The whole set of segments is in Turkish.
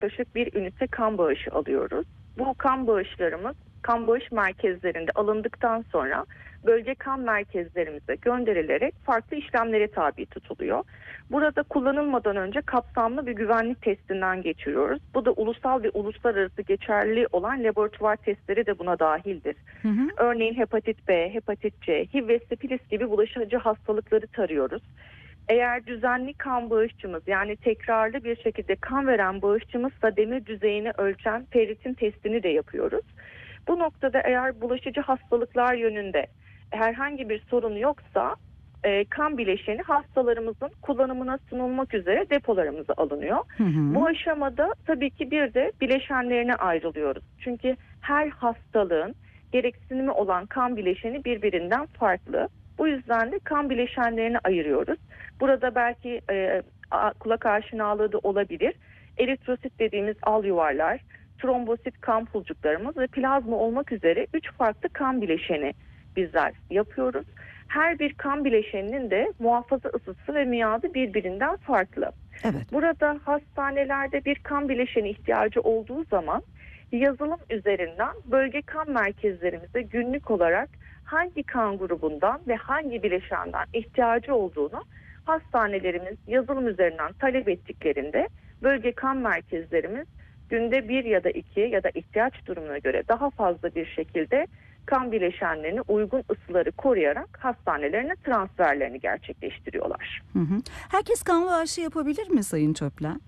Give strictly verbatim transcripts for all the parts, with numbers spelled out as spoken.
yaklaşık bir ünite kan bağışı alıyoruz. Bu kan bağışlarımız kan bağış merkezlerinde alındıktan sonra bölge kan merkezlerimize gönderilerek farklı işlemlere tabi tutuluyor. Burada kullanılmadan önce kapsamlı bir güvenlik testinden geçiriyoruz. Bu da ulusal ve uluslararası geçerli olan laboratuvar testleri de buna dahildir. Hı hı. Örneğin hepatit B, hepatit C, H I V ve sifilis gibi bulaşıcı hastalıkları tarıyoruz. Eğer düzenli kan bağışçımız, yani tekrarlı bir şekilde kan veren bağışçımızsa demir düzeyini ölçen ferritin testini de yapıyoruz. Bu noktada eğer bulaşıcı hastalıklar yönünde herhangi bir sorun yoksa e, kan bileşeni hastalarımızın kullanımına sunulmak üzere depolarımıza alınıyor. Hı hı. Bu aşamada tabii ki bir de bileşenlerine ayrılıyoruz. Çünkü her hastalığın gereksinimi olan kan bileşeni birbirinden farklı. Bu yüzden de kan bileşenlerini ayırıyoruz. Burada belki e, kulak aşinalığı da olabilir. Eritrosit dediğimiz al yuvarlar, trombosit kan pulcuklarımız ve plazma olmak üzere üç farklı kan bileşeni bizler yapıyoruz. Her bir kan bileşeninin de muhafaza ısısı ve miadı birbirinden farklı. Evet. Burada hastanelerde bir kan bileşeni ihtiyacı olduğu zaman yazılım üzerinden bölge kan merkezlerimize günlük olarak hangi kan grubundan ve hangi bileşenden ihtiyacı olduğunu hastanelerimiz yazılım üzerinden talep ettiklerinde bölge kan merkezlerimiz günde bir ya da iki ya da ihtiyaç durumuna göre daha fazla bir şekilde kan bileşenlerini uygun ısıları koruyarak hastanelerine transferlerini gerçekleştiriyorlar. Hı hı. Herkes kan bağışı yapabilir mi Sayın Çöplen?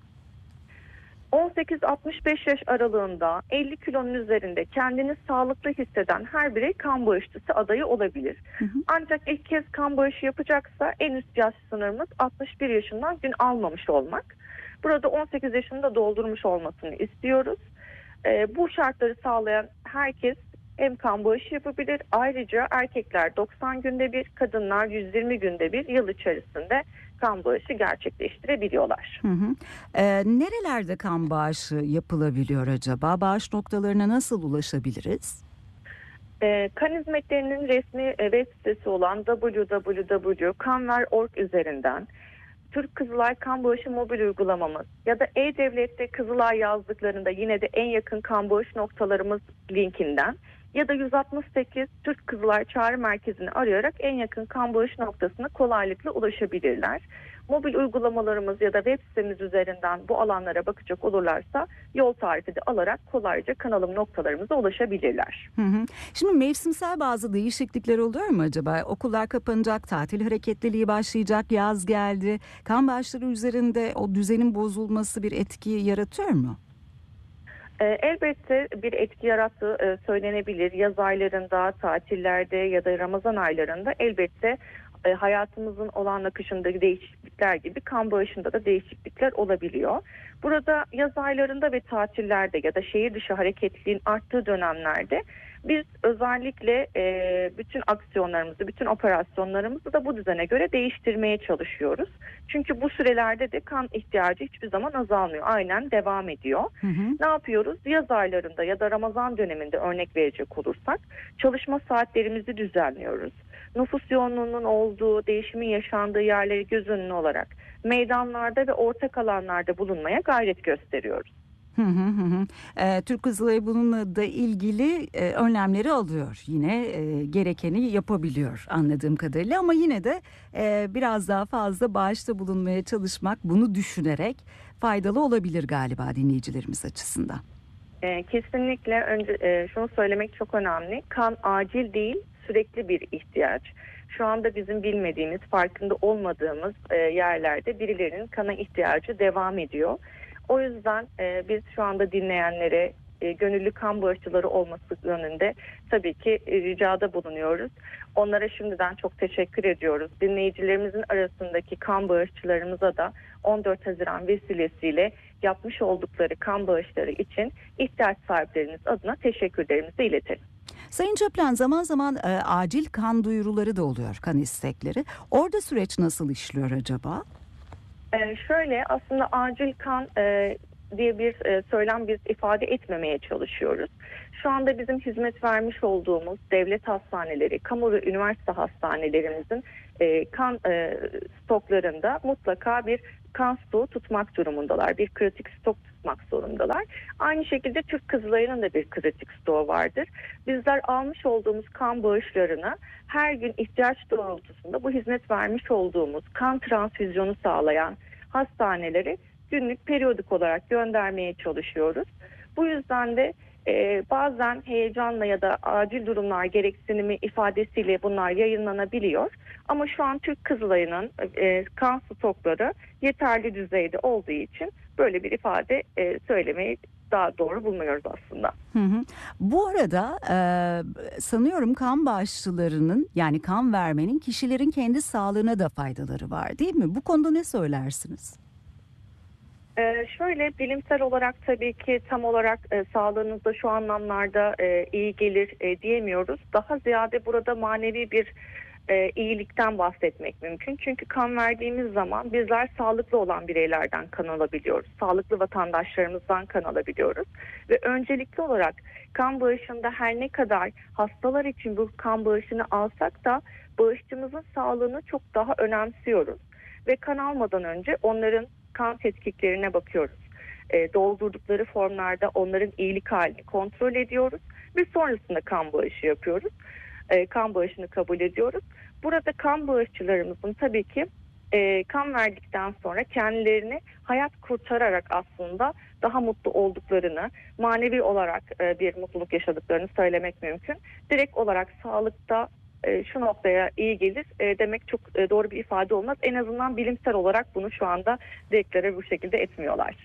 on sekiz altmış beş yaş aralığında elli kilonun üzerinde kendini sağlıklı hisseden her birey kan bağışçısı adayı olabilir. Hı hı. Ancak ilk kez kan bağışı yapacaksa en üst yaş sınırımız altmış bir yaşından gün almamış olmak. Burada on sekiz yaşında doldurmuş olmasını istiyoruz. Ee, bu şartları sağlayan herkes hem kan bağışı yapabilir. Ayrıca erkekler doksan günde bir, kadınlar yüz yirmi günde bir yıl içerisinde kan bağışı gerçekleştirebiliyorlar. Hı hı. Ee, nerelerde kan bağışı yapılabiliyor acaba? Bağış noktalarına nasıl ulaşabiliriz? Ee, kan hizmetlerinin resmi web sitesi olan double-u double-u double-u nokta kanver nokta org üzerinden, Türk Kızılay Kan Bağışı mobil uygulamamız ya da E-Devlet'te Kızılay yazdıklarında yine de en yakın kan bağış noktalarımız linkinden ya da yüz altmış sekiz Türk Kızılay Çağrı Merkezi'ni arayarak en yakın kan bağış noktasına kolaylıkla ulaşabilirler. Mobil uygulamalarımız ya da web sitemiz üzerinden bu alanlara bakacak olurlarsa yol tarifi de alarak kolayca kanalım noktalarımıza ulaşabilirler. Hı hı. Şimdi mevsimsel bazı değişiklikler oluyor mu acaba? Okullar kapanacak, tatil hareketliliği başlayacak, yaz geldi. Kan bağışları üzerinde o düzenin bozulması bir etki yaratıyor mu? Elbette bir etki yarattığı söylenebilir. Yaz aylarında, tatillerde ya da Ramazan aylarında elbette hayatımızın olağan akışındaki değişiklikler gibi kan bağışında da değişiklikler olabiliyor. Burada yaz aylarında ve tatillerde ya da şehir dışı hareketliliğin arttığı dönemlerde biz özellikle e, bütün aksiyonlarımızı, bütün operasyonlarımızı da bu düzene göre değiştirmeye çalışıyoruz. Çünkü bu sürelerde de kan ihtiyacı hiçbir zaman azalmıyor. Aynen devam ediyor. Hı hı. Ne yapıyoruz? Yaz aylarında ya da Ramazan döneminde örnek verecek olursak çalışma saatlerimizi düzenliyoruz. Nüfus yoğunluğunun olduğu, değişimin yaşandığı yerleri göz önüne olarak meydanlarda ve ortak alanlarda bulunmaya gayret gösteriyoruz. Hı hı hı. E, Türk Kızılayı bununla da ilgili e, önlemleri alıyor. Yine e, gerekeni yapabiliyor anladığım kadarıyla, ama yine de e, biraz daha fazla bağışta bulunmaya çalışmak, bunu düşünerek faydalı olabilir galiba dinleyicilerimiz açısından. E, kesinlikle önce e, şunu söylemek çok önemli. Kan acil değil, sürekli bir ihtiyaç. Şu anda bizim bilmediğimiz, farkında olmadığımız e, yerlerde birilerinin kana ihtiyacı devam ediyor. O yüzden e, biz şu anda dinleyenlere e, gönüllü kan bağışçıları olması yönünde tabii ki e, ricada bulunuyoruz. Onlara şimdiden çok teşekkür ediyoruz. Dinleyicilerimizin arasındaki kan bağışçılarımıza da on dört Haziran vesilesiyle yapmış oldukları kan bağışları için ihtiyaç sahipleriniz adına teşekkürlerimizi iletelim. Sayın Çöplen, zaman zaman e, acil kan duyuruları da oluyor, kan istekleri. Orada süreç nasıl işliyor acaba? Ee, şöyle aslında acil kan e, diye bir e, söylem biz ifade etmemeye çalışıyoruz. Şu anda bizim hizmet vermiş olduğumuz devlet hastaneleri, kamu ve üniversite hastanelerimizin e, kan e, stoklarında mutlaka bir kan stoğu tutmak durumundalar. Bir kritik stok tutmak zorundalar. Aynı şekilde Türk Kızılayı'nın da bir kritik stoğu vardır. Bizler almış olduğumuz kan bağışlarını her gün ihtiyaç doğrultusunda bu hizmet vermiş olduğumuz kan transfüzyonu sağlayan hastanelere günlük periyodik olarak göndermeye çalışıyoruz. Bu yüzden de e, bazen heyecanla ya da acil durumlar gereksinimi ifadesiyle bunlar yayınlanabiliyor. Ama şu an Türk Kızılayı'nın e, kan stokları yeterli düzeyde olduğu için böyle bir ifade e, söylemeyi daha doğru bulmuyoruz aslında. Hı hı. Bu arada e, sanıyorum kan bağışçılarının, yani kan vermenin kişilerin kendi sağlığına da faydaları var, değil mi? Bu konuda ne söylersiniz? Ee, şöyle bilimsel olarak tabii ki tam olarak e, sağlığınızda şu anlamlarda e, iyi gelir e, diyemiyoruz. Daha ziyade burada manevi bir e, iyilikten bahsetmek mümkün. Çünkü kan verdiğimiz zaman bizler sağlıklı olan bireylerden kan alabiliyoruz. Sağlıklı vatandaşlarımızdan kan alabiliyoruz. Ve öncelikli olarak kan bağışında her ne kadar hastalar için bu kan bağışını alsak da bağışçımızın sağlığını çok daha önemsiyoruz. Ve kan almadan önce onların kan tetkiklerine bakıyoruz. E, doldurdukları formlarda onların iyilik halini kontrol ediyoruz ve sonrasında kan bağışı yapıyoruz. E, kan bağışını kabul ediyoruz. Burada kan bağışçılarımızın tabii ki e, kan verdikten sonra kendilerini hayat kurtararak aslında daha mutlu olduklarını, manevi olarak e, bir mutluluk yaşadıklarını söylemek mümkün. Direkt olarak sağlıkta E, şu noktaya iyi gelir e, demek çok e, doğru bir ifade olmaz. En azından bilimsel olarak bunu şu anda deklare bu şekilde etmiyorlar.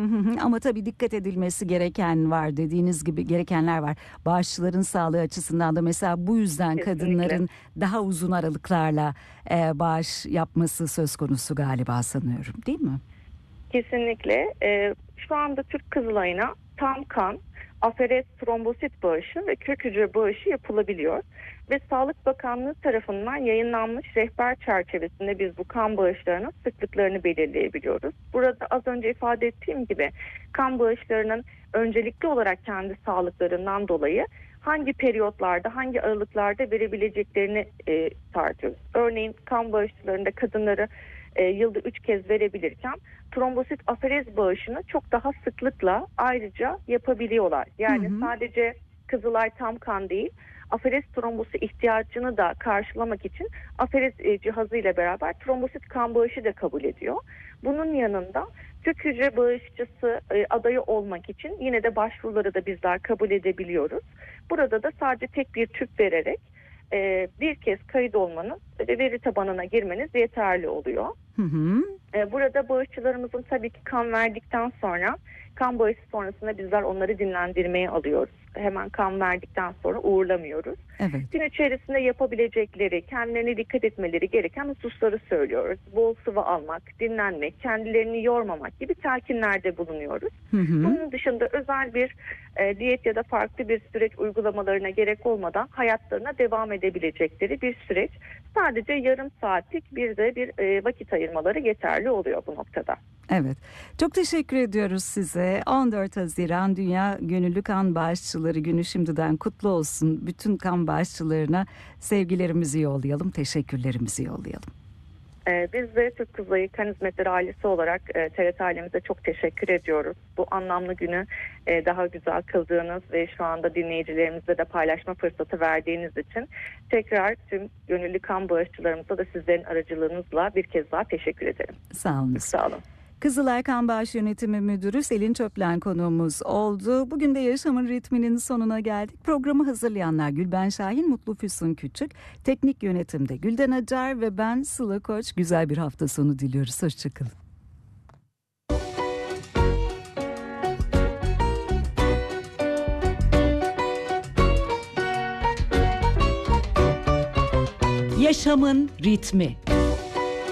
Ama tabii dikkat edilmesi gereken var, dediğiniz gibi gerekenler var. Bağışçıların sağlığı açısından da mesela bu yüzden Kesinlikle. kadınların daha uzun aralıklarla e, bağış yapması söz konusu galiba, sanıyorum, değil mi? Kesinlikle. E, şu anda Türk Kızılayı'na tam kan, aferez trombosit bağışı ve kök hücre bağışı yapılabiliyor. Ve Sağlık Bakanlığı tarafından yayınlanmış rehber çerçevesinde biz bu kan bağışlarının sıklıklarını belirleyebiliyoruz. Burada az önce ifade ettiğim gibi kan bağışlarının öncelikli olarak kendi sağlıklarından dolayı hangi periyotlarda, hangi aralıklarda verebileceklerini e, tartıyoruz. Örneğin kan bağışçılarında kadınları e, yılda üç kez verebilirken trombosit aferez bağışını çok daha sıklıkla ayrıca yapabiliyorlar. Yani hı hı. sadece Kızılay tam kan değil, aferez trombosu ihtiyacını da karşılamak için aferez e, cihazı ile beraber trombosit kan bağışı da kabul ediyor. Bunun yanında kök hücre bağışçısı e, adayı olmak için yine de başvuruları da bizler kabul edebiliyoruz. Burada da sadece tek bir tüp vererek e, bir kez kayıt olmanız ve veri tabanına girmeniz yeterli oluyor. Hı hı. E, burada bağışçılarımızın tabii ki kan verdikten sonra kan bağışı sonrasında bizler onları dinlendirmeye alıyoruz. Hemen kan verdikten sonra uğurlamıyoruz. Evet. Gün içerisinde yapabilecekleri, kendilerine dikkat etmeleri gereken hususları söylüyoruz. Bol sıvı almak, dinlenmek, kendilerini yormamak gibi telkinlerde bulunuyoruz. Hı hı. Bunun dışında özel bir e, diyet ya da farklı bir süreç uygulamalarına gerek olmadan hayatlarına devam edebilecekleri bir süreç. Sadece yarım saatlik bir de bir e, vakit ayırmaları yeterli oluyor bu noktada. Evet. Çok teşekkür ediyoruz size. on dört Haziran Dünya Gönüllü Kan Bağışçıları Günü şimdiden kutlu olsun. Bütün kan bağışçılarına sevgilerimizi yollayalım, teşekkürlerimizi yollayalım. Ee, biz de Türk Kızılayı Kan Hizmetleri ailesi olarak e, T R T ailemize çok teşekkür ediyoruz. Bu anlamlı günü e, daha güzel kıldığınız ve şu anda dinleyicilerimizle de paylaşma fırsatı verdiğiniz için tekrar tüm gönüllü kan bağışçılarımıza da sizlerin aracılığınızla bir kez daha teşekkür ederim. Sağ olun. Sağ olun. Kızılay Kan Bağış Yönetimi Müdürü Selin Çöplen konuğumuz oldu. Bugün de Yaşamın Ritminin sonuna geldik. Programı hazırlayanlar Gülben Şahin, Mutlu Füsun Küçük, teknik yönetimde Gülden Acar ve ben Sıla Koç. Güzel bir hafta sonu diliyoruz. Hoşçakalın. Yaşamın Ritmi.